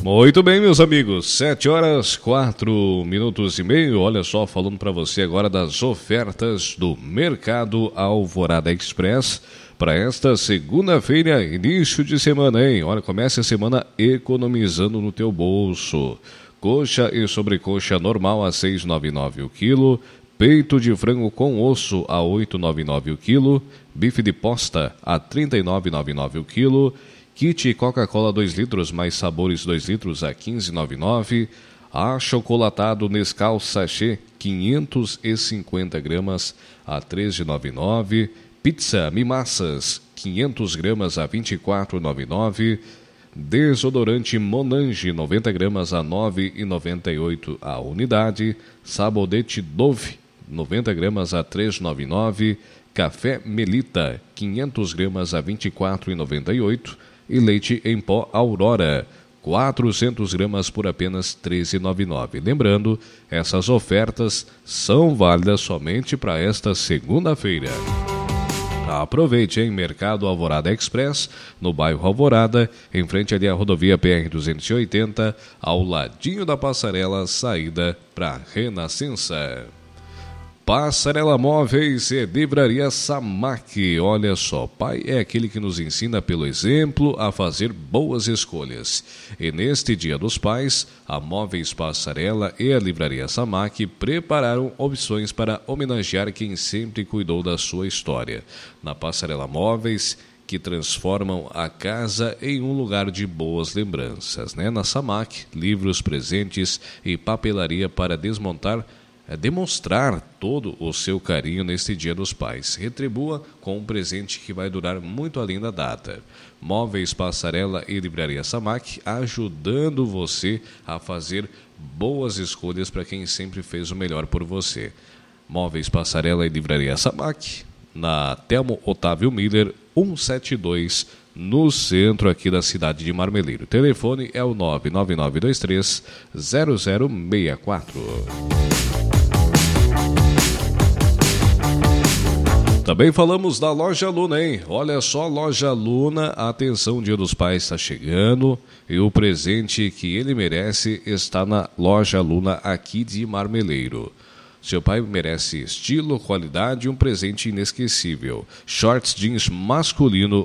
Muito bem, meus amigos, 7h04 Olha só, falando para você agora das ofertas do Mercado Alvorada Express para esta segunda-feira, início de semana, hein? Olha, comece a semana economizando no teu bolso. Coxa e sobrecoxa normal a R$ 6,99 o quilo. Peito de frango com osso a R$ 8,99 o quilo. Bife de posta a R$ 39,99 o quilo. Kit Coca-Cola 2 litros mais sabores 2 litros a R$ 15,99. Achocolatado Nescau Sachê 550 gramas a R$ 13,99. Pizza Mimassas 500 gramas a R$ 24,99. Desodorante Monange 90 gramas a R$ 9,98 a unidade. Sabonete Dove 90 gramas a R$ 3,99. Café Melita 500 gramas a R$ 24,98. E leite em pó Aurora 400 gramas por apenas R$ 13,99. Lembrando, essas ofertas são válidas somente para esta segunda-feira. Aproveite em Mercado Alvorada Express, no bairro Alvorada, em frente ali à rodovia PR-280, ao ladinho da passarela, saída para Renascença. Passarela Móveis e Livraria Samac. Olha só, pai é aquele que nos ensina pelo exemplo a fazer boas escolhas. E neste Dia dos Pais, a Móveis Passarela e a Livraria Samac prepararam opções para homenagear quem sempre cuidou da sua história. Na Passarela Móveis, que transformam a casa em um lugar de boas lembranças, né? Na Samac, livros, presentes e papelaria para demonstrar todo o seu carinho neste Dia dos Pais. Retribua com um presente que vai durar muito além da data. Móveis Passarela e Livraria Samac, ajudando você a fazer boas escolhas para quem sempre fez o melhor por você. Móveis Passarela e Livraria Samac, na Telmo Otávio Miller, 172, no centro aqui da cidade de Marmeleiro. O telefone é o 99923-0064. Também falamos da Loja Luna, hein? Olha só, Loja Luna, atenção, o Dia dos Pais está chegando e o presente que ele merece está na Loja Luna aqui de Marmeleiro. Seu pai merece estilo, qualidade e um presente inesquecível. Shorts jeans masculino